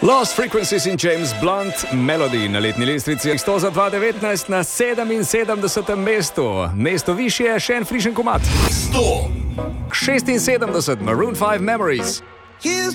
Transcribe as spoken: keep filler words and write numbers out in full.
Lost Frequencies in James Blunt Melody na letni lestvici sto za dva tisoč devetnajst na sedeminsedemdesetem mestu. Mesto višje je še en frišen komad. sto šestinsedemdeset Maroon five Memories.